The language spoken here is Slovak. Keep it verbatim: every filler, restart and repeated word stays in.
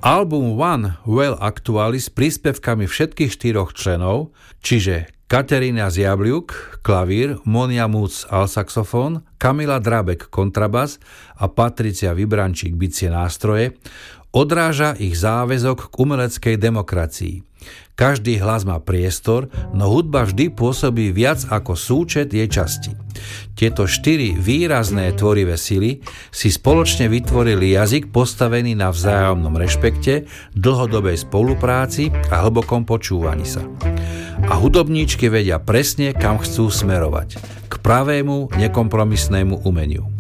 Album One Well Actually s príspevkami všetkých štyroch členov, čiže Katerína Zjabliuk, klavír, Monia Muc, alsaxofón, Kamila Drabek, kontrabas a Patricia Vybrančík, bicie nástroje, odráža ich záväzok k umeleckej demokracii. Každý hlas má priestor, no hudba vždy pôsobí viac ako súčet jej časti. Tieto štyri výrazné tvorivé sily si spoločne vytvorili jazyk postavený na vzájomnom rešpekte, dlhodobej spolupráci a hlbokom počúvaní sa. A hudobníčky vedia presne, kam chcú smerovať. K pravému, nekompromisnému umeniu.